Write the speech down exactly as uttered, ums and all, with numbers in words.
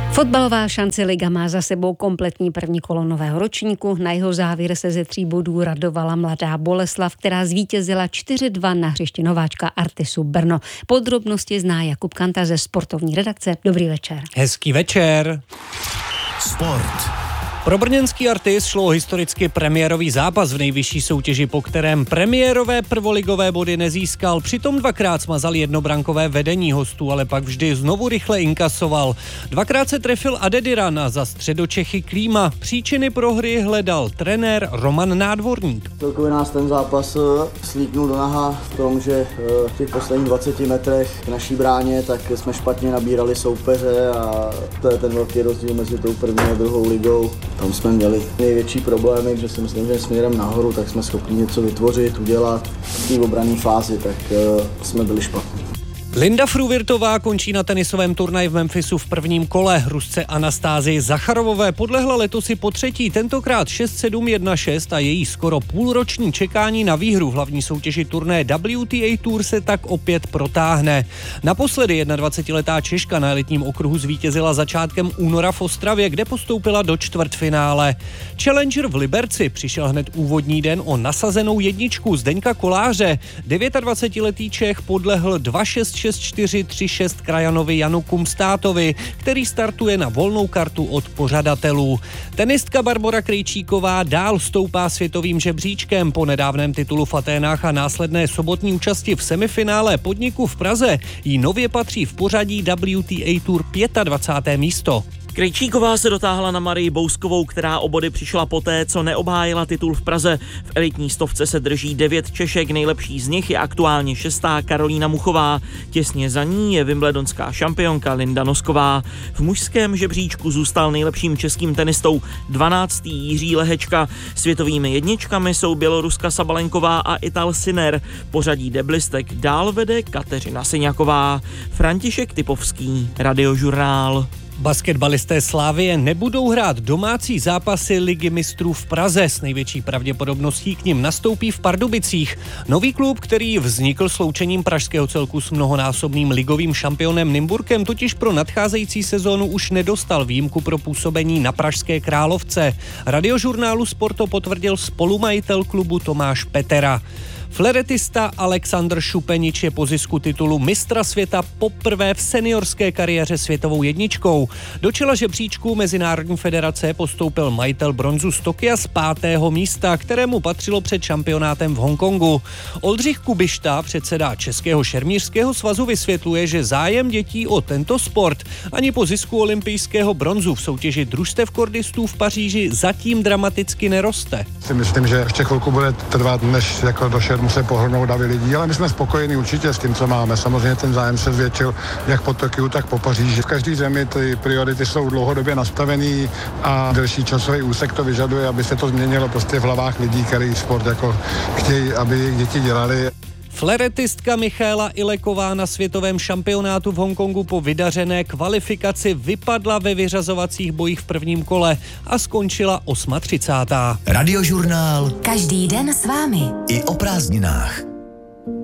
Fotbalová šance liga má za sebou kompletní první kolo nového ročníku. Na jeho závěr se ze tří bodů radovala Mladá Boleslav, která zvítězila čtyři dva na hřišti nováčka Artisu Brno. Podrobnosti zná Jakub Kanta ze sportovní redakce. Dobrý večer. Hezký večer. Sport. Pro brněnský Artis šlo o historicky premiérový zápas v nejvyšší soutěži, po kterém premiérové prvoligové body nezískal. Přitom dvakrát smazal jednobrankové vedení hostů, ale pak vždy znovu rychle inkasoval. Dvakrát se trefil Adediran a za Středočechy Klíma. Příčiny prohry hledal trenér Roman Nádvorník. Celkově nás ten zápas slíknul do naha v tom, že v těch posledních dvaceti metrech k naší bráně tak jsme špatně nabírali soupeře a to je ten velký rozdíl mezi tou první a druhou ligou. Tam jsme měli největší problémy, že si myslím, že směrem nahoru, tak jsme schopni něco vytvořit, udělat. V té obranné fázi, tak uh, jsme byli špatní. Linda Fruvirtová končí na tenisovém turnaji v Memphisu v prvním kole. Rusce Anastázii Zacharovové podlehla letos i po třetí, tentokrát šest sedm jedna šest a její skoro půlroční čekání na výhru v hlavní soutěži turnaje W T A Tour se tak opět protáhne. Naposledy dvacetiletá Češka na elitním okruhu zvítězila začátkem února v Ostravě, kde postoupila do čtvrtfinále. Challenger v Liberci přišel hned úvodní den o nasazenou jedničku Zdeňka Koláře. dvacetidevítiletý Čech podlehl dva šest šest čtyři tři šest krajanovi Janu Kumstátovi, který startuje na volnou kartu od pořadatelů. Tenistka Barbora Krejčíková dál stoupá světovým žebříčkem. Po nedávném titulu v Aténách a následné sobotní účasti v semifinále podniku v Praze jí nově patří v pořadí W T A Tour dvacáté páté místo. Krejčíková se dotáhla na Marii Bouskovou, která o body přišla poté, co neobhájila titul v Praze. V elitní stovce se drží devět Češek, nejlepší z nich je aktuálně šestá Karolína Muchová. Těsně za ní je wimbledonská šampionka Linda Nosková. V mužském žebříčku zůstal nejlepším českým tenistou dvanáctý Jiří Lehečka. Světovými jedničkami jsou Běloruska Sabalenková a Ital Sinner. Pořadí deblistek dál vede Kateřina Syňaková. František Typovský, Radiožurnál. Basketbalisté Slavie nebudou hrát domácí zápasy Ligy mistrů v Praze. S největší pravděpodobností k nim nastoupí v Pardubicích. Nový klub, který vznikl sloučením pražského celku s mnohonásobným ligovým šampionem Nymburkem, totiž pro nadcházející sezónu už nedostal výjimku pro působení na Pražské Královce. Radiožurnálu Sporto potvrdil spolumajitel klubu Tomáš Petera. Fleretista Aleksandr Šupenič je po zisku titulu mistra světa poprvé v seniorské kariéře světovou jedničkou. Do čela žebříčku Mezinárodní federace postoupil majitel bronzu z Tokia z pátého místa, kterému patřilo před šampionátem v Hongkongu. Oldřich Kubišta, předseda Českého šermířského svazu, vysvětluje, že zájem dětí o tento sport ani po zisku olympijského bronzu v soutěži družstev kordistů v Paříži zatím dramaticky neroste. Si myslím, že ještě chvilku bude trvat, než jako do šermu se pohrnou davy lidí, ale my jsme spokojení určitě s tím, co máme. Samozřejmě ten zájem se zvětšil jak po Tokiu, tak po Paříži. V každé zemi ty priority jsou dlouhodobě nastavený a delší časový úsek to vyžaduje, aby se to změnilo prostě v hlavách lidí, který sport jako chtějí, aby jejich děti dělali. Fleretistka Michaela Ileková na světovém šampionátu v Hongkongu po vydařené kvalifikaci vypadla ve vyřazovacích bojích v prvním kole a skončila třicátá osmá. Radiožurnál. Každý den s vámi. I o prázdninách.